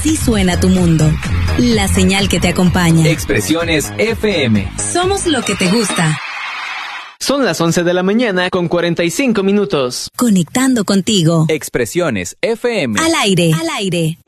Así suena tu mundo. La señal que te acompaña. Expresiones FM. Somos lo que te gusta. Son las 11 de la mañana con 45 minutos. Conectando contigo. Expresiones FM. Al aire. Al aire.